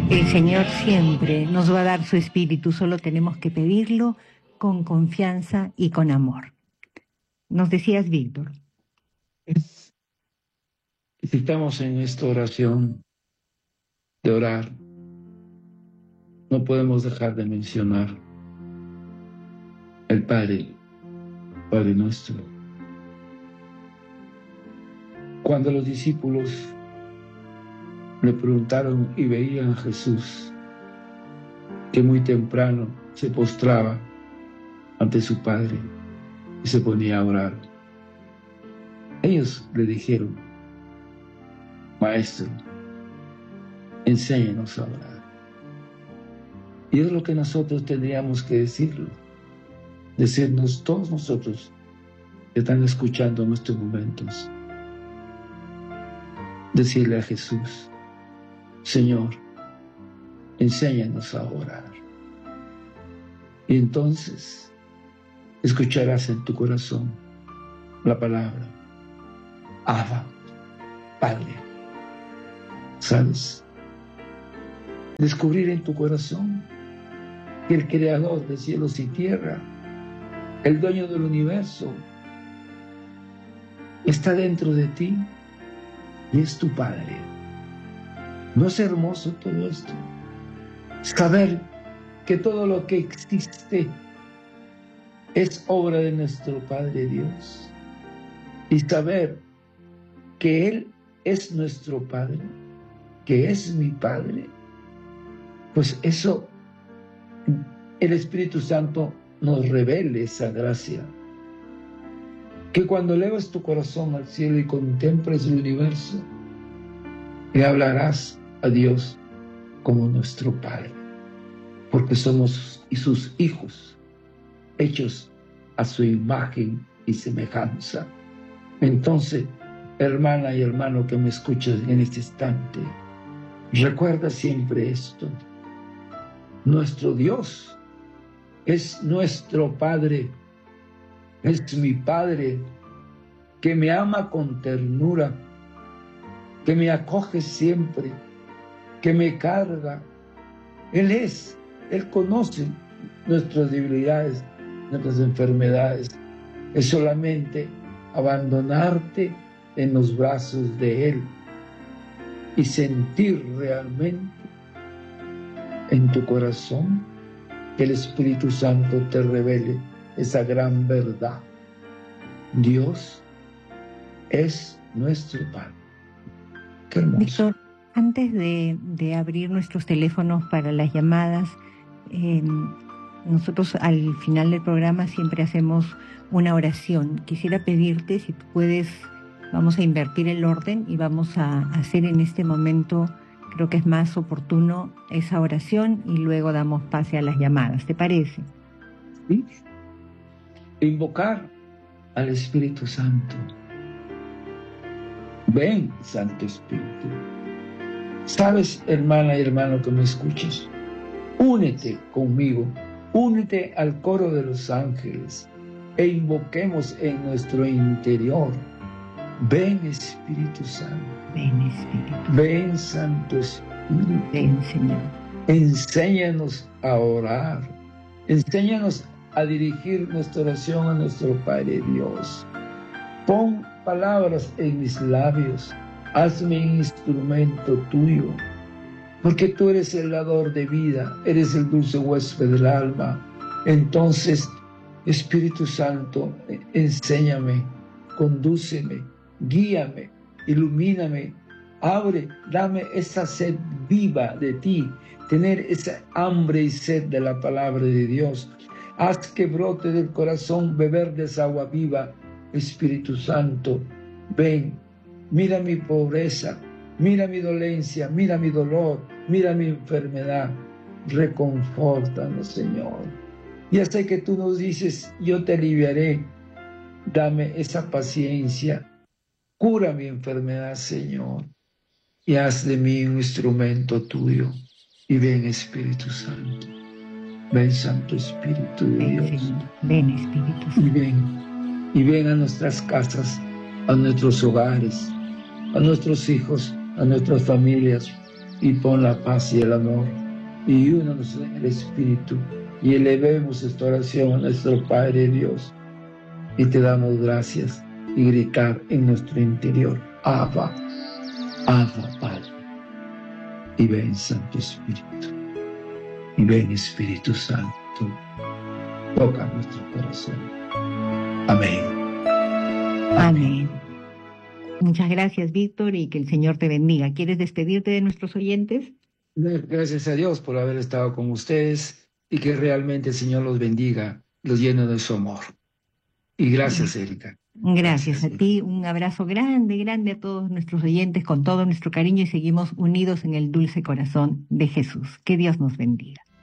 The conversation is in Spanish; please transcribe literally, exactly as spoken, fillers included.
El Señor siempre nos va a dar su espíritu, solo tenemos que pedirlo con confianza y con amor. Nos decías, Víctor. Necesitamos en esta oración de orar, no podemos dejar de mencionar el Padre, Padre nuestro. Cuando los discípulos le preguntaron y veían a Jesús, que muy temprano se postraba ante su Padre y se ponía a orar, ellos le dijeron: Maestro, enséñanos a orar. Y es lo que nosotros tendríamos que decirlo, decirnos todos nosotros que están escuchando en estos momentos, decirle a Jesús: Señor, enséñanos a orar. Y entonces escucharás en tu corazón la palabra Abba, Padre. ¿Sabes? Descubrir en tu corazón que el Creador de cielos y tierra, el dueño del universo, está dentro de ti y es tu Padre. ¿No es hermoso todo esto? Saber que todo lo que existe es obra de nuestro Padre Dios. Y saber que Él es nuestro Padre, que es mi Padre. Pues eso, el Espíritu Santo nos revela esa gracia. Que cuando elevas tu corazón al cielo y contemples el universo, le hablarás a Dios como nuestro Padre, porque somos sus hijos, hechos a su imagen y semejanza. Entonces, hermana y hermano que me escuchas en este instante, recuerda siempre esto: nuestro Dios es nuestro Padre, es mi Padre, que me ama con ternura, que me acoge siempre, que me carga. Él es, Él conoce nuestras debilidades, nuestras enfermedades. Es solamente abandonarte en los brazos de Él y sentir realmente en tu corazón que el Espíritu Santo te revele esa gran verdad. Dios es nuestro Padre. Qué hermoso. Víctor, antes de, de abrir nuestros teléfonos para las llamadas, eh, nosotros al final del programa siempre hacemos una oración. Quisiera pedirte si tú puedes, vamos a invertir el orden y vamos a hacer en este momento, creo que es más oportuno, esa oración y luego damos pase a las llamadas. ¿Te parece? Sí. Invocar al Espíritu Santo. Ven, Santo Espíritu. ¿Sabes, hermana y hermano que me escuchas? Únete conmigo, únete al coro de los ángeles e invoquemos en nuestro interior: ven, Espíritu Santo. Ven, Espíritu. Ven, Santo Espíritu. Ven, Señor. Enséñanos a orar. Enséñanos a dirigir nuestra oración a nuestro Padre Dios. Pon palabras en mis labios. Hazme instrumento tuyo. Porque tú eres el dador de vida. Eres el dulce huésped del alma. Entonces, Espíritu Santo, enséñame, condúceme, guíame, ilumíname, abre, dame esa sed viva de ti, tener esa hambre y sed de la palabra de Dios. Haz que brote del corazón beber de esa agua viva. Espíritu Santo, ven, mira mi pobreza, mira mi dolencia, mira mi dolor, mira mi enfermedad. Reconfórtanos, Señor. Ya sé que tú nos dices: yo te aliviaré. Dame esa paciencia. Cura mi enfermedad, Señor. Y haz de mí un instrumento tuyo. Y ven, Espíritu Santo. Ven, Santo Espíritu de Ven, Dios. Señor. Ven, Espíritu Santo. Y ven. Y ven a nuestras casas, a nuestros hogares, a nuestros hijos, a nuestras familias. y pon la paz y el amor, y únanos en el Espíritu, y elevemos esta oración a nuestro Padre Dios, y te damos gracias, y gritar en nuestro interior, Abba, Abba, Padre, y ven Santo Espíritu, y ven Espíritu Santo, toca nuestro corazón. Amén. Amén. Muchas gracias, Víctor, y que el Señor te bendiga. ¿Quieres despedirte de nuestros oyentes? Gracias a Dios por haber estado con ustedes y que realmente el Señor los bendiga, los llene de su amor. Y gracias, Erika. Gracias, gracias a ti. Un abrazo grande, grande a todos nuestros oyentes con todo nuestro cariño y seguimos unidos en el dulce corazón de Jesús. Que Dios nos bendiga.